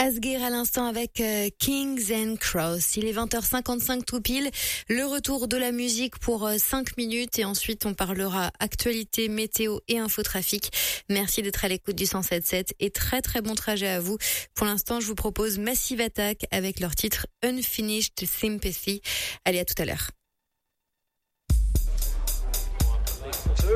Asghar à l'instant avec Kings and Cross. Il est 20h55 tout pile. Le retour de la musique pour 5 minutes et ensuite on parlera actualité, météo et infotrafic. Merci d'être à l'écoute du 107.7 et très très bon trajet à vous. Pour l'instant, je vous propose Massive Attack avec leur titre Unfinished Sympathy. Allez, à tout à l'heure.